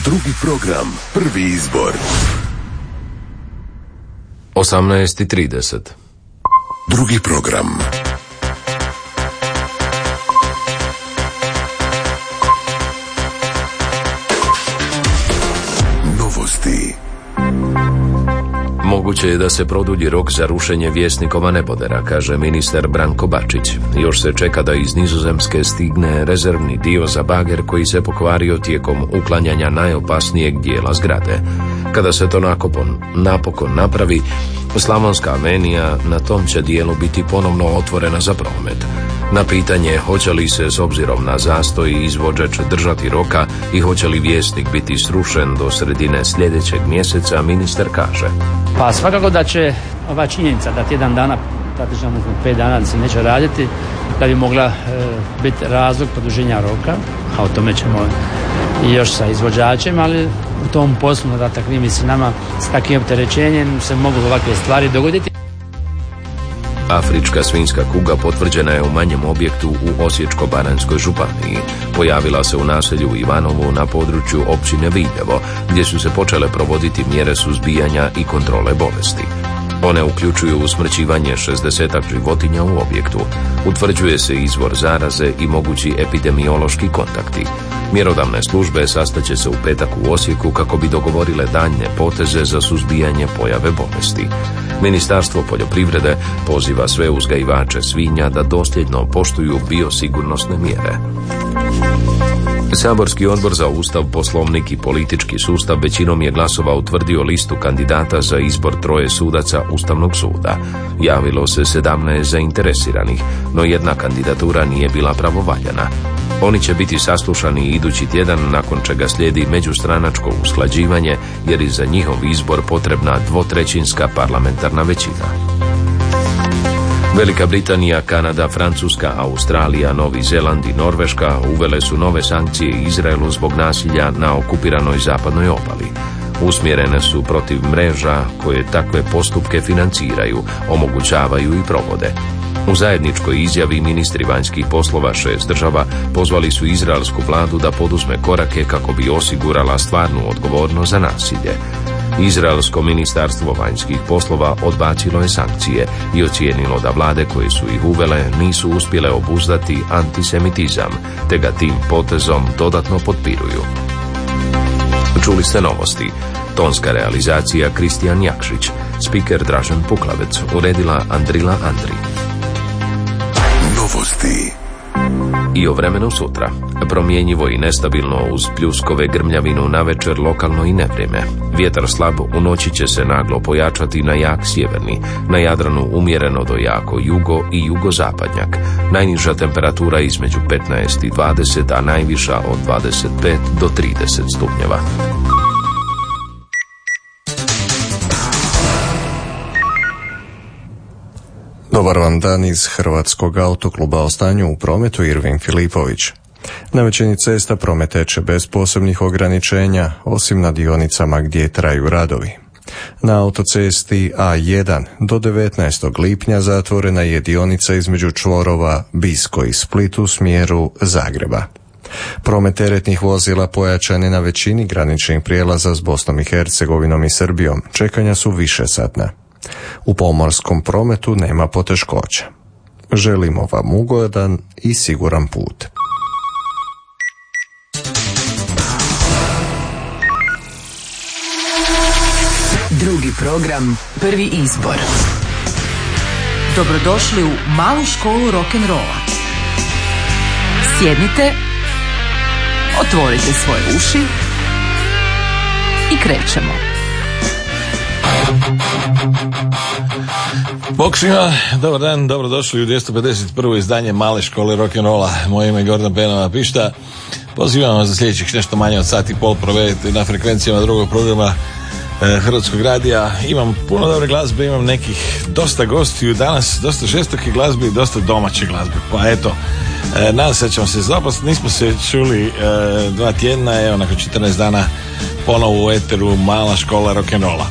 Drugi program, prvi izbor. 18:30. Drugi program. Novosti. Moguće je da se produlji rok za rušenje Vjesnikova nebodera, kaže ministar Branko Bačić. Još se čeka da iz Nizozemske stigne rezervni dio za bager koji se pokvario tijekom uklanjanja najopasnijeg dijela zgrade. Kada se to napokon napravi, Slavonska avenija na tom će dijelu biti ponovno otvorena za promet. Na pitanje hoće li se s obzirom na zastoj izvođač držati roka i hoće li Vjesnik biti srušen do sredine sljedećeg mjeseca, ministar kaže: Pa svakako da će ova činjenica da tjedan dana, praktično 5 dana da se neće raditi, da bi mogla biti razlog produženja roka, a o tome ćemo i još sa izvođačem, ali u tom poslu na takvim visinama s takvim opterećenjem se mogu ovakve stvari dogoditi. Afrička svinjska kuga potvrđena je u manjem objektu u Osječko-baranjskoj županiji. Pojavila se u naselju Ivanovu na području općine Viljevo, gdje su se počele provoditi mjere suzbijanja i kontrole bolesti. One uključuju usmrćivanje 60 životinja u objektu. Utvrđuje se izvor zaraze i mogući epidemiološki kontakti. Mjerodavne službe sastaće se u petak u Osijeku kako bi dogovorile daljnje poteze za suzbijanje pojave bolesti. Ministarstvo poljoprivrede poziva sve uzgajivače svinja da dosljedno poštuju biosigurnosne mjere. Saborski odbor za Ustav, Poslovnik i politički sustav većinom je glasova utvrdio listu kandidata za izbor 3 sudaca Ustavnog suda. Javilo se 17 zainteresiranih, no jedna kandidatura nije bila pravovaljana. Oni će biti saslušani idući tjedan, nakon čega slijedi međustranačko usklađivanje, jer je za njihov izbor potrebna 2/3 parlamentarna većina. Velika Britanija, Kanada, Francuska, Australija, Novi Zeland i Norveška uvele su nove sankcije Izraelu zbog nasilja na okupiranoj zapadnoj obali. Usmjerene su protiv mreža koje takve postupke financiraju, omogućavaju i provode. U zajedničkoj izjavi ministri vanjskih poslova 6 država pozvali su izraelsku vladu da poduzme korake kako bi osigurala stvarnu odgovornost za nasilje. Izraelsko ministarstvo vanjskih poslova odbacilo je sankcije i ocijenilo da vlade koje su ih uvele nisu uspjele obuzdati antisemitizam, te ga tim potezom dodatno potpiruju. Čuli ste novosti. Tonska realizacija Kristijan Jakšić, spiker Dražen Puklavec, uredila Andrila Andri. Novosti. I o vremenu sutra. Promjenjivo i nestabilno uz pljuskove, grmljavinu navečer, lokalno i nevrijeme. Vjetar slab, u noći će se naglo pojačati na jak sjeverni, na Jadranu umjereno do jako jugo i jugozapadnjak. Najniža temperatura između 15 i 20, a najviša od 25 do 30 stupnjeva. Dobar vam dan iz Hrvatskog autokluba. O stanju u prometu Irvin Filipović. Na većini cesta promet teče bez posebnih ograničenja, osim na dionicama gdje traju radovi. Na autocesti A1 do 19. lipnja zatvorena je dionica između čvorova Bisko i Split u smjeru Zagreba. Promet teretnih vozila pojačan je na većini graničnih prijelaza s Bosnom i Hercegovinom i Srbijom. Čekanja su višesatna. U pomorskom prometu nema poteškoća. Želimo vam ugodan i siguran put. Drugi program, prvi izbor. Dobrodošli u malu školu rock'n'rolla. Sjednite, otvorite svoje uši i krećemo. Bog svima, dobar dan, dobrodošli u 251. izdanje male škole rock'n'rolla. Moje ime je Gordan Penova Pišta. Pozivam vas za sljedećih nešto manje od sat i pol provedete na frekvencijama drugog programa Hrvatskog radija. Imam puno dobre glazbe, imam nekih dosta gostiju danas, dosta žestoke glazbe i dosta domaće glazbe. Pa eto, nadam se da ćemo se zapasti. Nismo se čuli 2 tjedna, evo nakon 14 dana ponovo u eteru mala škola rock'n'rolla.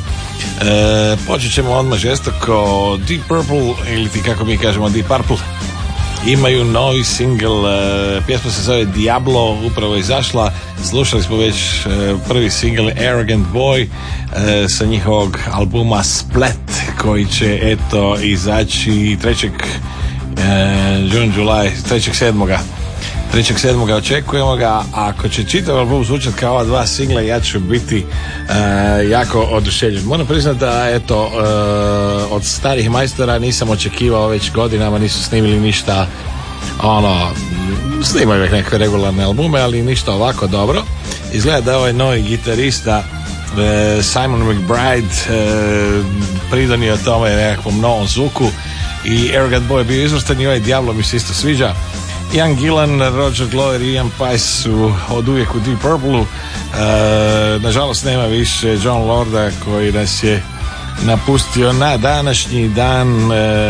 Počet ćemo odmah žestoko Deep Purple, ili ti kako mi kažemo Deep Purple. imaju novi singl, pjesma se zove Diablo, upravo izašla, slušali smo već prvi singl Arrogant Boy sa njihovog albuma Split koji će eto izaći 3.7. očekujemo ga. Ako će čitav album zvučati kao ova dva singla, ja ću biti jako oduševljen. Moram priznati da eto od starih majstora nisam očekivao, već godinama nisu snimili ništa, snimaju neke regularne albume, ali ništa ovako dobro. Izgleda da je ovaj novi gitarista Simon McBride pridonio tome nekakvom novom zvuku i Arrogant Boy je bio izvrstan i ovaj Diablo mi se isto sviđa. Ian Gillan, Roger Glover i Ian Paice su od uvijek u Deep Purple-u. Nažalost nema više John Lorda koji nas je napustio na današnji dan,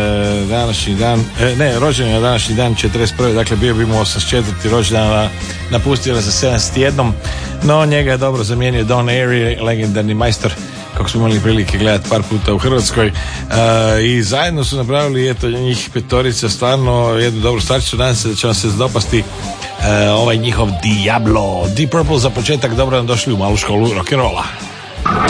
rođen je na današnji dan 41. Dakle bio bi mu 84. rođendan, napustio nas sa 71. No njega je dobro zamijenio Don Airey, legendarni majstor kako smo imali prilike gledati par puta u Hrvatskoj, i zajedno su napravili eto njih petorica stvarno jednu dobru stvarčicu. Nadam se da će vam se dopasti ovaj njihov Diablo. Deep Purple za početak, dobro nam došli u malu školu rock'n'rolla.